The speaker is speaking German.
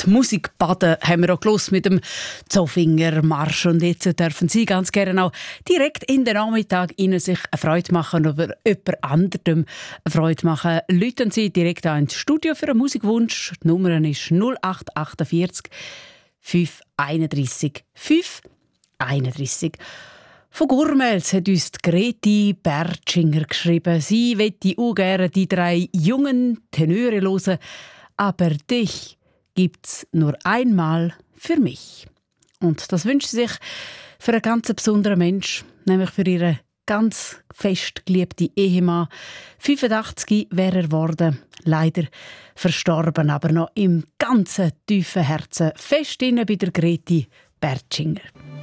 Die Musik baden haben wir auch gehört mit dem Zofinger-Marsch. Und jetzt dürfen Sie ganz gerne auch direkt in den Nachmittag Ihnen sich eine Freude machen oder jemand anderem eine Freude machen. Läuten Sie direkt an ins Studio für einen Musikwunsch. Die Nummer ist 0848 531 531. Von Gurmels hat uns Greti Bertschinger geschrieben. Sie möchte auch gerne die 3 jungen Tenöre hören. Aber dich gibt's nur einmal für mich. Und das wünscht sie sich für einen ganz besonderen Mensch, nämlich für ihren ganz fest geliebten Ehemann. 85 wäre er geworden, leider verstorben, aber noch im ganzen tiefen Herzen fest inne bei der Greti Bertschinger.